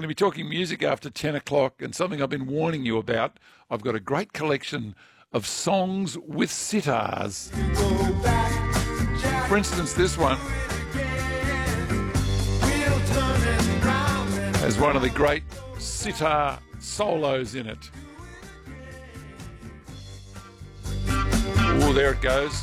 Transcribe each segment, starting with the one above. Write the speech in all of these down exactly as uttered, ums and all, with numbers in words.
Going to be talking music after ten o'clock, and something I've been warning you about. I've got a great collection of songs with sitars. For instance, this one has one of the great sitar solos in it. Oh, there it goes.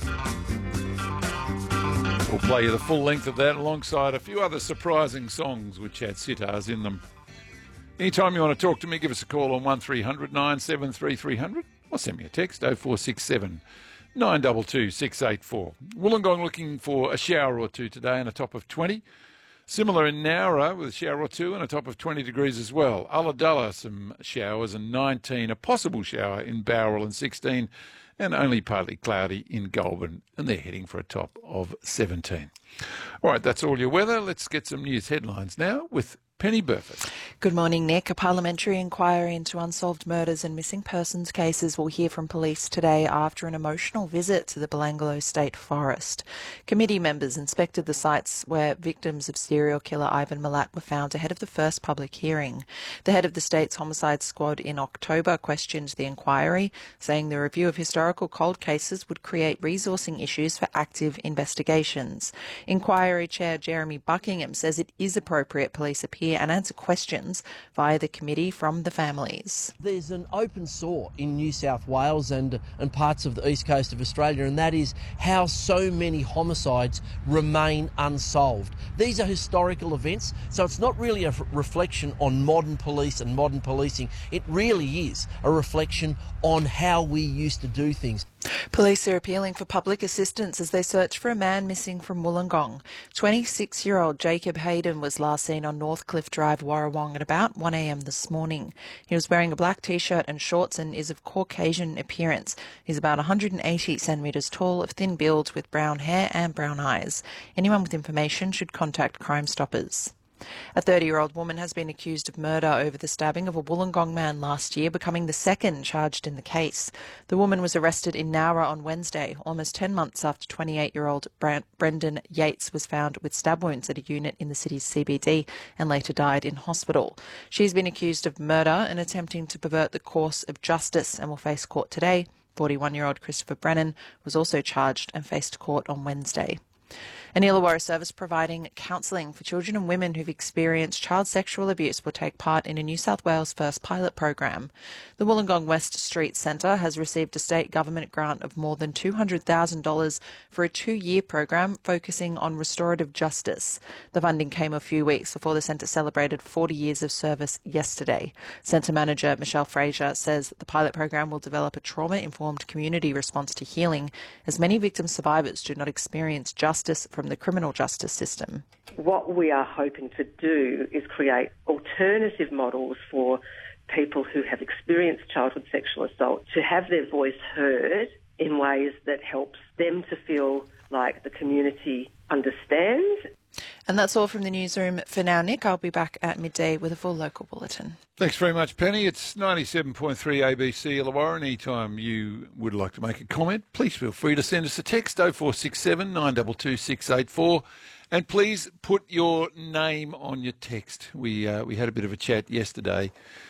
We'll play you the full length of that alongside a few other surprising songs which had sitars in them. Anytime you want to talk to me, give us a call on one three hundred nine seven three three hundred or send me a text oh four six seven nine two two six eight four. Wollongong looking for a shower or two today and a top of twenty. Similar in Nowra with a shower or two and a top of twenty degrees as well. Ulladulla some showers and nineteen, a possible shower in Bowral and sixteen, and only partly cloudy in Goulburn, and they're heading for a top of seventeen. All right, that's all your weather. Let's get some news headlines now with Penny Burford. Good morning, Nick. A parliamentary inquiry into unsolved murders and missing persons cases will hear from police today after an emotional visit to the Belanglo State Forest. Committee members inspected the sites where victims of serial killer Ivan Milat were found ahead of the first public hearing. The head of the state's homicide squad in October questioned the inquiry, saying the review of historical cold cases would create resourcing issues for active investigations. Inquiry Chair Jeremy Buckingham says it is appropriate police appear and answer questions via the committee from the families. There's an open sore in New South Wales and, and parts of the east coast of Australia, and that is how so many homicides remain unsolved. These are historical events, so it's not really a f- reflection on modern police and modern policing. It really is a reflection on how we used to do things. Police are appealing for public assistance as they search for a man missing from Wollongong. twenty-six-year-old Jacob Hayden was last seen on Northcliffe Drive, Warrawong at about one a m this morning. He was wearing a black T-shirt and shorts and is of Caucasian appearance. He's about one hundred eighty centimetres tall, of thin build, with brown hair and brown eyes. Anyone with information should contact Crime Stoppers. A thirty-year-old woman has been accused of murder over the stabbing of a Wollongong man last year, becoming the second charged in the case. The woman was arrested in Nowra on Wednesday, almost ten months after twenty-eight-year-old Brendan Yates was found with stab wounds at a unit in the city's C B D and later died in hospital. She's been accused of murder and attempting to pervert the course of justice and will face court today. forty-one-year-old Christopher Brennan was also charged and faced court on Wednesday. An Illawarra service providing counselling for children and women who've experienced child sexual abuse will take part in a New South Wales first pilot program. The Wollongong West Street Centre has received a state government grant of more than two hundred thousand dollars for a two-year program focusing on restorative justice. The funding came a few weeks before the centre celebrated forty years of service yesterday. Centre manager Michelle Fraser says the pilot program will develop a trauma-informed community response to healing, as many victim survivors do not experience justice from the criminal justice system. What we are hoping to do is create alternative models for people who have experienced childhood sexual assault to have their voice heard in ways that helps them to feel like the community understands. And that's all from the newsroom for now, Nick. I'll be back at midday with a full local bulletin. Thanks very much, Penny. It's ninety-seven point three A B C Illawarra. Anytime you would like to make a comment, please feel free to send us a text oh four six seven nine two two six eight four, and please put your name on your text. We uh, we had a bit of a chat yesterday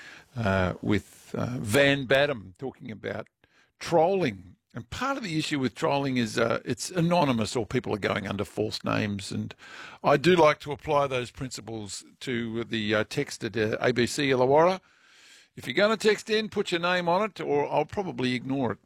uh, with uh, Van Badham talking about trolling. And part of the issue with trolling is uh, it's anonymous, or people are going under false names. And I do like to apply those principles to the uh, text at uh, A B C Illawarra. If you're going to text in, put your name on it, or I'll probably ignore it.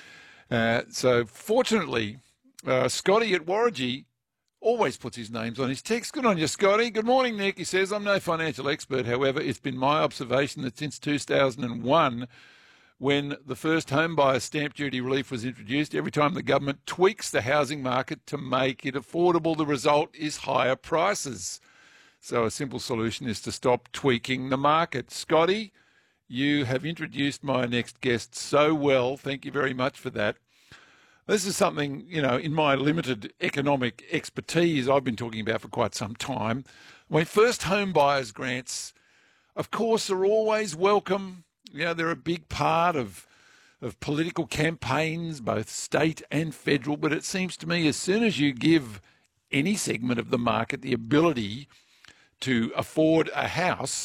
Uh, so fortunately, uh, Scotty at Warragee always puts his names on his text. Good on you, Scotty. Good morning, Nick. He says, I'm no financial expert. However, it's been my observation that since two thousand one, when the first home buyer stamp duty relief was introduced, every time the government tweaks the housing market to make it affordable, the result is higher prices. So a simple solution is to stop tweaking the market. Scotty, you have introduced my next guest so well. Thank you very much for that. This is something, you know, in my limited economic expertise I've been talking about for quite some time. When first home buyers grants, of course, are always welcome. You know, they're a big part of of political campaigns, both state and federal, but it seems to me as soon as you give any segment of the market the ability to afford a house,